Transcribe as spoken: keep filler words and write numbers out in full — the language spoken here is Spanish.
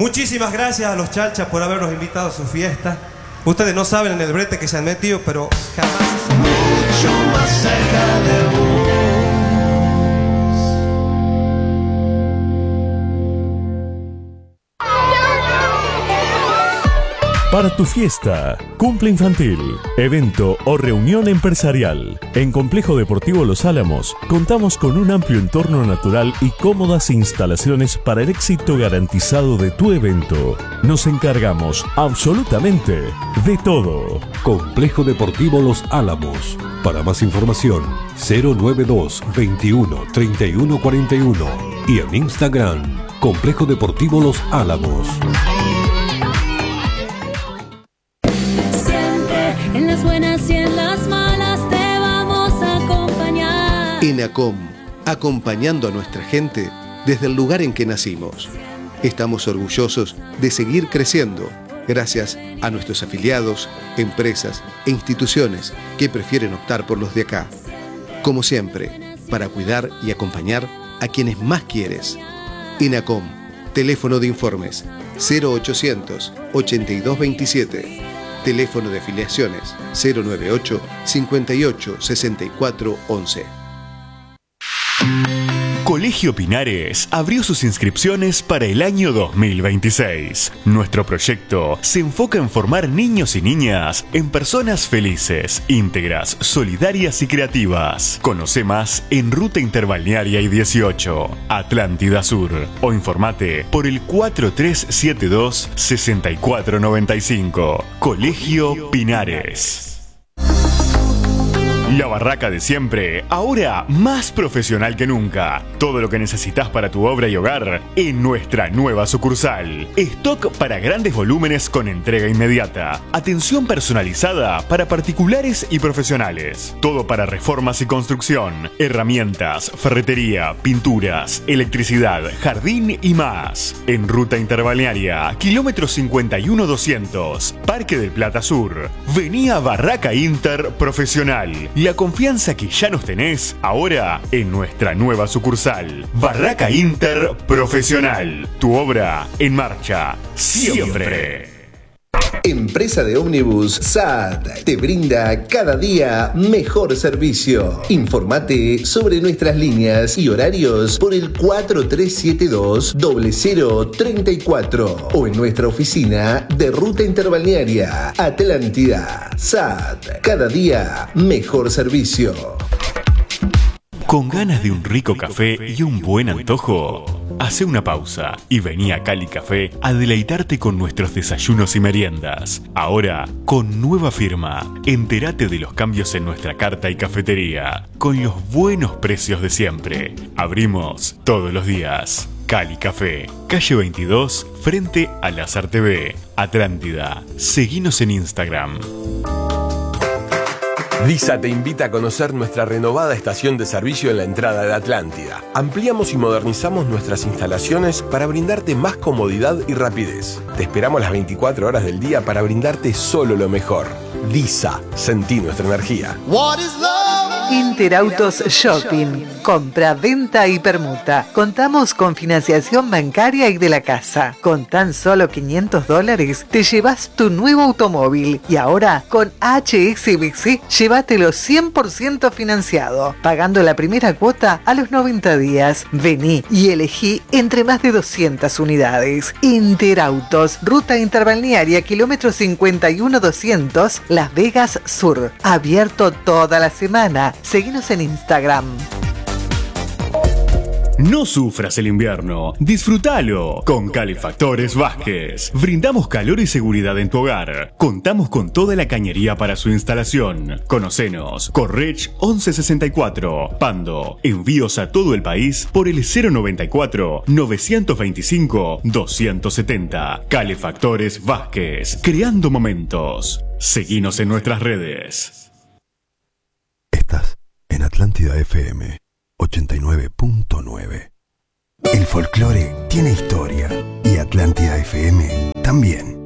Muchísimas gracias a los Chalchas por habernos invitado a su fiesta. Ustedes no saben en el brete que se han metido, pero jamás. Mucho más cerca de vos. Para tu fiesta, cumple infantil, evento o reunión empresarial, en Complejo Deportivo Los Álamos contamos con un amplio entorno natural y cómodas instalaciones para el éxito garantizado de tu evento. Nos encargamos absolutamente de todo. Complejo Deportivo Los Álamos. Para más información, cero nueve dos, veintiuno, treinta y uno cuarenta y uno y en Instagram, Complejo Deportivo Los Álamos. En las buenas y en las malas te vamos a acompañar. ENACOM, acompañando a nuestra gente desde el lugar en que nacimos. Estamos orgullosos de seguir creciendo gracias a nuestros afiliados, empresas e instituciones que prefieren optar por los de acá. Como siempre, para cuidar y acompañar a quienes más quieres. ENACOM, teléfono de informes cero ochocientos, ochenta y dos veintisiete. Teléfono de afiliaciones cero noventa y ocho, cincuenta y ocho, sesenta y cuatro, once. Colegio Pinares abrió sus inscripciones para el año dos mil veintiséis. Nuestro proyecto se enfoca en formar niños y niñas en personas felices, íntegras, solidarias y creativas. Conoce más en Ruta Interbalnearia y dieciocho, Atlántida Sur, o informate por el cuatro tres siete dos, seis cuatro nueve cinco. Colegio Pinares. La barraca de siempre, ahora más profesional que nunca. Todo lo que necesitas para tu obra y hogar en nuestra nueva sucursal. Stock para grandes volúmenes con entrega inmediata. Atención personalizada para particulares y profesionales. Todo para reformas y construcción. Herramientas, ferretería, pinturas, electricidad, jardín y más. En Ruta Interbalnearia, kilómetro cincuenta y uno doscientos, Parque del Plata Sur. Vení a Barraca Inter Profesional. La confianza que ya nos tenés ahora en nuestra nueva sucursal. Barraca Inter Profesional. Tu obra en marcha siempre. Empresa de ómnibus S A T te brinda cada día mejor servicio. Informate sobre nuestras líneas y horarios por el cuatro tres siete dos, cero cero tres cuatro o en nuestra oficina de Ruta Interbalnearia, Atlántida. S A T, cada día mejor servicio. ¿Con ganas de un rico café y un buen antojo? Hace una pausa y vení a Cali Café a deleitarte con nuestros desayunos y meriendas. Ahora, con nueva firma. Entérate de los cambios en nuestra carta y cafetería, con los buenos precios de siempre. Abrimos todos los días. Cali Café, calle veintidós, frente a Lazar T V, Atlántida. Seguinos en Instagram. DISA te invita a conocer nuestra renovada estación de servicio en la entrada de Atlántida. Ampliamos y modernizamos nuestras instalaciones para brindarte más comodidad y rapidez. Te esperamos las veinticuatro horas del día para brindarte solo lo mejor. DISA, sentí nuestra energía. Interautos Shopping. Compra, venta y permuta. Contamos con financiación bancaria y de la casa. Con tan solo quinientos dólares te llevas tu nuevo automóvil. Y ahora con H S B C llévatelo cien por ciento financiado, pagando la primera cuota a los noventa días. Vení y elegí entre más de doscientas unidades. Interautos, Ruta Interbalnearia, kilómetro cincuenta y uno doscientos, Las Vegas Sur. Abierto toda la semana. Seguinos en Instagram. No sufras el invierno, disfrútalo con Calefactores Vázquez. Brindamos calor y seguridad en tu hogar. Contamos con toda la cañería para su instalación. Conocenos, Correch once sesenta y cuatro, Pando. Envíos a todo el país por el cero noventa y cuatro, novecientos veinticinco, doscientos setenta. Calefactores Vázquez, creando momentos. Seguinos en nuestras redes. Estás en Atlántida F M ochenta y nueve punto nueve. El folclore tiene historia y Atlántida F M también.